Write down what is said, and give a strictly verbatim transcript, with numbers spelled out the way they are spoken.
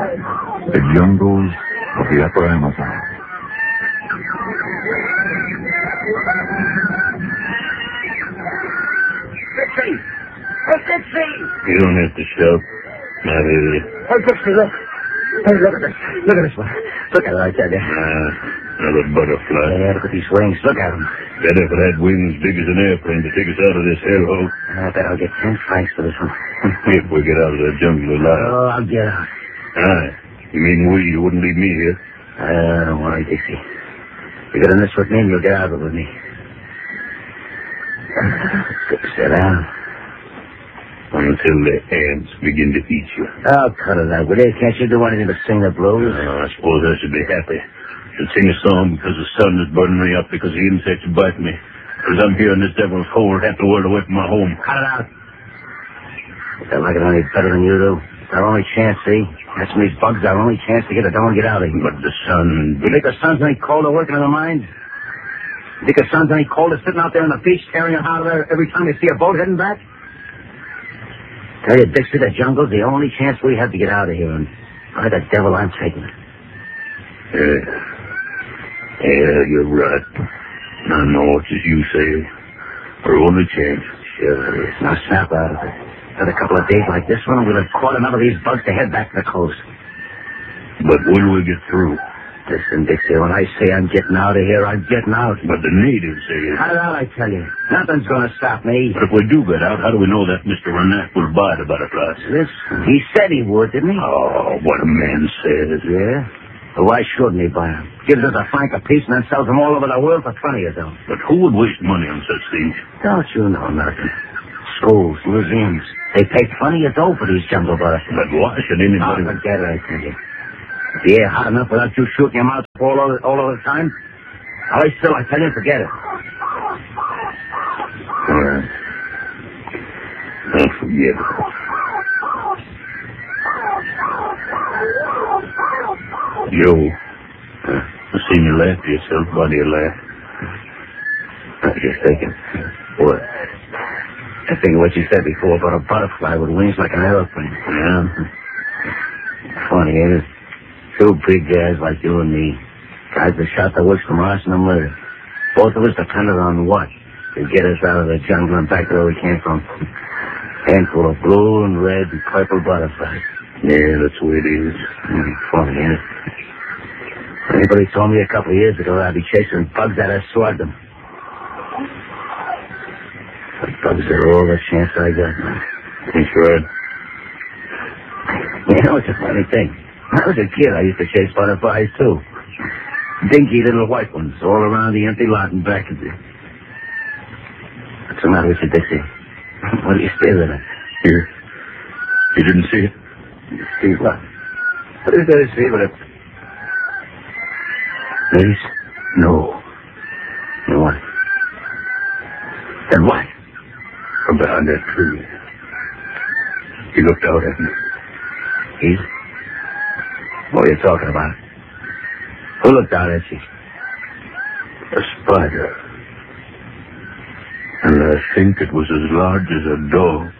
The jungles of the upper Amazon. Dixie! Hey, Dixie! You don't have to shout. I hear you. Hey, Dixie, look. Hey, look at this. Look at this one. Look at it, I tell you. Ah, another butterfly. Yeah, look at these wings. Look at them. Better if it had wings big as an airplane to take us out of this hellhole. I bet I'll get ten francs for this one. If we get out of the jungle alive. Oh, I'll get out. Aye. You mean we? You wouldn't leave me here? Uh, don't worry, Dixie. You get in this with me and you'll get out of it with me. Sit down. Until the ants begin to eat you. Oh, cut it out, will you? Can't you do anything but sing the blues? Oh, I suppose I should be happy. Should sing a song because the sun is burning me up, because the insects bite me. Because I'm here in this devil's hole, half the world away from my home. Cut it out. I like it any better than you do. It's our only chance, see? That's when these bugs, our only chance to get it down and get out of here. But the sun... You think the sun's any colder working in the mines? You think the sun's any colder sitting out there on the beach tearing it out of there every time you see a boat heading back? Tell you, Dixie, the jungle's the only chance we have to get out of here, and by the devil, I'm taking it. Yeah. Yeah, you're right. I know it's as you say. Our only chance. Sure it is. Now snap out of it. Another couple of days like this one, we'll have caught enough of these bugs to head back to the coast. But will we get through? Listen, Dixie, when I say I'm getting out of here, I'm getting out. But the natives say it. Cut it out, I tell you. Nothing's going to stop me. But if we do get out, how do we know that Mister Renat will buy the butterflies? Listen, he said he would, didn't he? Oh, what a man says. Yeah? Well, why shouldn't he buy them? Gives us a franc apiece and then sells them all over the world for twenty of them. But who would waste money on such things? Don't you know nothing? Schools, museums. They pay plenty of dough for these jungle butterflies. But why should anybody... Oh, forget it, I tell you. Is the air hot enough without you shooting your mouth all over, all over the time? All right, still, I tell you, forget it. All right. I'll forget it. Joe, uh, I seen you laugh to yourself. Why do you laugh? I was just thinking. What? I think of what you said before about a butterfly with wings like an aeroplane. Yeah? Funny, ain't it? Two big guys like you and me. Guys that shot the woods from arson and murder. Both of us depended on what? To get us out of the jungle and back to where we came from. Handful of blue and red and purple butterflies. Yeah, that's the way it is. Mm, funny, ain't it? Anybody told me a couple of years ago I'd be chasing bugs that I swat them. The bugs are all the chance I got. That's right. You know, it's a funny thing. When I was a kid, I used to chase butterflies, too. Dinky little white ones all around the empty lot and back of it. What's the matter with you, Dixie? What are you staring at? Here. You didn't see it? See what? What is there to see but a... Ladies? No. Then what? Then what? From behind that tree. He looked out at me. He? What are you talking about? Who looked out at you? A spider. And I think it was as large as a dog.